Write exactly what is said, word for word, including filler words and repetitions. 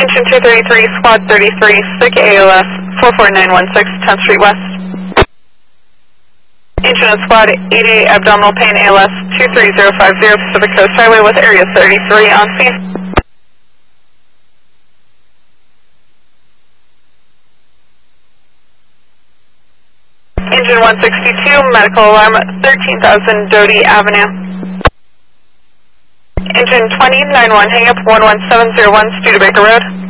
Engine two thirty-three, Squad thirty-three, S I C A L S four four nine one six, tenth Street West. Engine and Squad eighty-eight, abdominal pain, A L S two three zero five zero, Pacific Coast Highway with area thirty-three on scene. Engine one sixty-two, medical alarm, thirteen thousand Doty Avenue. Engine twenty, nine one, hang up one one seven zero one, Studebaker Road.